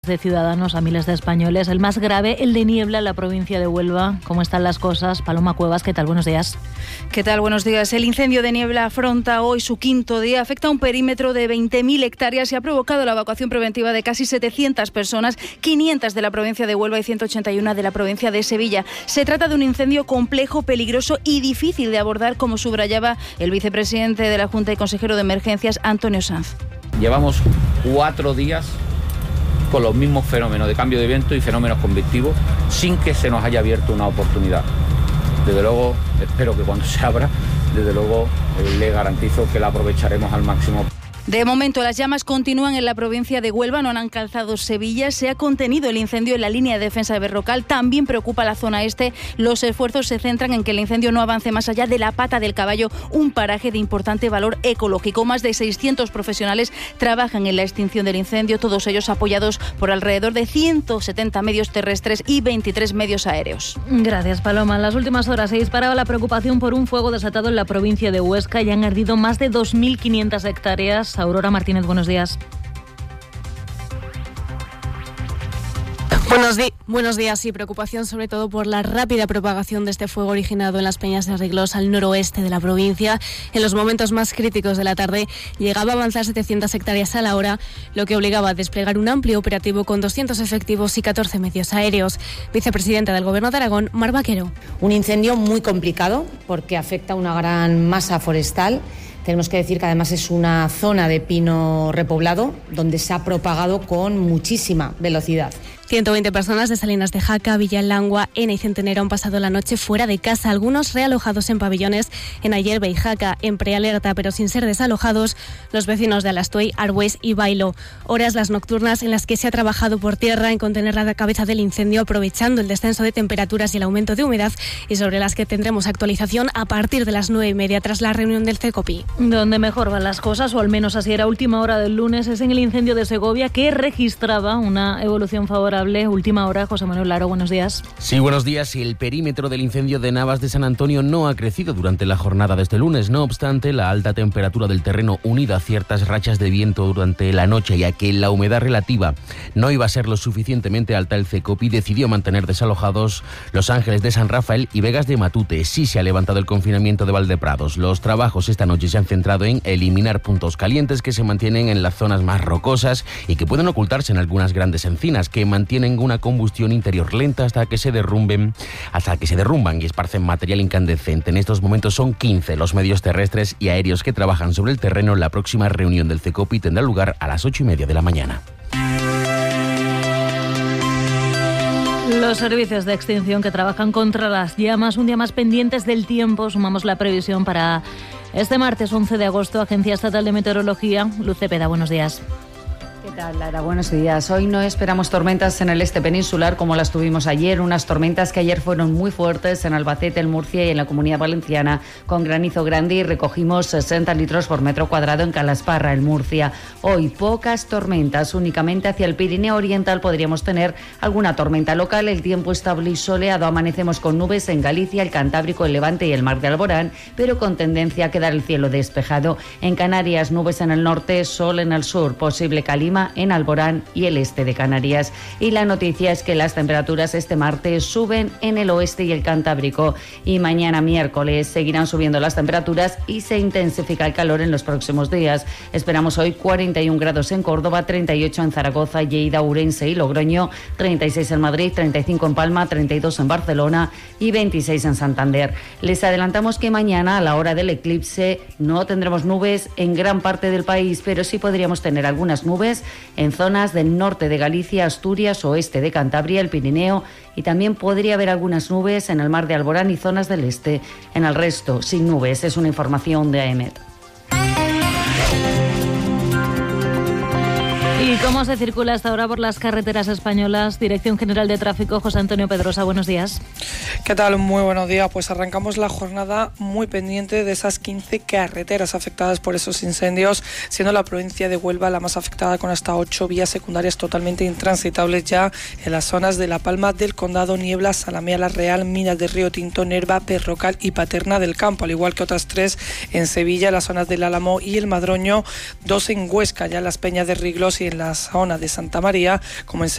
de ciudadanos, a miles de españoles. El más grave, el de Niebla, en la provincia de Huelva. ¿Cómo están las cosas? Paloma Cuevas, ¿qué tal? Buenos días. ¿Qué tal? Buenos días. El incendio de Niebla afronta hoy su quinto día. Afecta a un perímetro de 20.000 hectáreas y ha provocado la evacuación preventiva de casi 700 personas, 500 de la provincia de Huelva y 181 de la provincia de Sevilla. Se trata de un incendio complejo, peligroso y difícil de abordar, como subrayaba el vicepresidente de la Junta y consejero de Emergencias, Antonio Sanz. Llevamos 4 días con los mismos fenómenos de cambio de viento y fenómenos convectivos sin que se nos haya abierto una oportunidad. Desde luego, espero que cuando se abra, desde luego le garantizo que la aprovecharemos al máximo. De momento, las llamas continúan en la provincia de Huelva, no han alcanzado Sevilla. Se ha contenido el incendio en la línea de defensa de Berrocal. También preocupa la zona este. Los esfuerzos se centran en que el incendio no avance más allá de la Pata del Caballo, un paraje de importante valor ecológico. Más de 600 profesionales trabajan en la extinción del incendio, todos ellos apoyados por alrededor de 170 medios terrestres y 23 medios aéreos. Gracias, Paloma. En las últimas horas se disparaba la preocupación por un fuego desatado en la provincia de Huesca y han ardido más de 2.500 hectáreas. Aurora Martínez, buenos días. Buenos días y preocupación sobre todo por la rápida propagación de este fuego originado en las Peñas de Riglós al noroeste de la provincia. En los momentos más críticos de la tarde llegaba a avanzar 700 hectáreas a la hora, lo que obligaba a desplegar un amplio operativo con 200 efectivos y 14 medios aéreos. Vicepresidenta del Gobierno de Aragón, Mar Vaquero. Un incendio muy complicado porque afecta a una gran masa forestal. Tenemos que decir que además es una zona de pino repoblado donde se ha propagado con muchísima velocidad. 120 personas de Salinas de Jaca, Villalangua, Ena y Centenera han pasado la noche fuera de casa, algunos realojados en pabellones en Ayerbe y Jaca, en prealerta pero sin ser desalojados, los vecinos de Alastuey, Arbues y Bailo. Horas las nocturnas en las que se ha trabajado por tierra en contener la cabeza del incendio, aprovechando el descenso de temperaturas y el aumento de humedad, y sobre las que tendremos actualización a partir de las 9:30 tras la reunión del CECOPI. Donde mejor van las cosas, o al menos así era última hora del lunes, es en el incendio de Segovia, que registraba una evolución favorable. Última hora, José Manuel Laro, buenos días. Sí, buenos días. El perímetro del incendio de Navas de San Antonio no ha crecido durante la jornada de este lunes. No obstante, la alta temperatura del terreno, unida a ciertas rachas de viento durante la noche y a que la humedad relativa no iba a ser lo suficientemente alta, el CECOPI decidió mantener desalojados Los Ángeles de San Rafael y Vegas de Matute. Sí se ha levantado el confinamiento de Valdeprados. Los trabajos esta noche se han centrado en eliminar puntos calientes que se mantienen en las zonas más rocosas y que pueden ocultarse en algunas grandes encinas que mantienen una combustión interior lenta hasta que se derrumban y esparcen material incandescente. En estos momentos son 15 los medios terrestres y aéreos que trabajan sobre el terreno. La próxima reunión del CECOPI tendrá lugar a las 8:30 de la mañana. Los servicios de extinción que trabajan contra las llamas, un día más pendientes del tiempo. Sumamos la previsión para este martes 11 de agosto. Agencia Estatal de Meteorología, Luz Cepeda, buenos días. ¿Qué tal, Lara? Buenos días. Hoy no esperamos tormentas en el este peninsular como las tuvimos ayer, unas tormentas que ayer fueron muy fuertes en Albacete, en Murcia y en la Comunidad Valenciana, con granizo grande, y recogimos 60 litros por metro cuadrado en Calasparra, en Murcia. Hoy pocas tormentas, únicamente hacia el Pirineo Oriental podríamos tener alguna tormenta local. El tiempo estable y soleado, amanecemos con nubes en Galicia, el Cantábrico, el Levante y el Mar de Alborán, pero con tendencia a quedar el cielo despejado. En Canarias, nubes en el norte, sol en el sur, posible calima en Alborán y el este de Canarias. Y la noticia es que las temperaturas este martes suben en el oeste y el Cantábrico, y mañana miércoles seguirán subiendo las temperaturas y se intensifica el calor en los próximos días. Esperamos hoy 41 grados en Córdoba, 38 en Zaragoza, Lleida, Ourense y Logroño, 36 en Madrid, 35 en Palma, 32 en Barcelona y 26 en Santander. Les adelantamos que mañana, a la hora del eclipse, no tendremos nubes en gran parte del país, pero sí podríamos tener algunas nubes en zonas del norte de Galicia, Asturias, oeste de Cantabria, el Pirineo, y también podría haber algunas nubes en el Mar de Alborán y zonas del este. En el resto, sin nubes. Es una información de AEMET. ¿Y cómo se circula hasta ahora por las carreteras españolas? Dirección General de Tráfico, José Antonio Pedrosa, buenos días. ¿Qué tal? Muy buenos días. Pues arrancamos la jornada muy pendiente de esas 15 carreteras afectadas por esos incendios, siendo la provincia de Huelva la más afectada, con hasta 8 vías secundarias totalmente intransitables ya en las zonas de La Palma del Condado, Niebla, Salamea, La Real, Minas de Río Tinto, Nerva, Berrocal y Paterna del Campo, al igual que otras 3 en Sevilla, las zonas del Álamo y el Madroño, 2 en Huesca, ya en las Peñas de Riglós y en la zona de Santa María, como en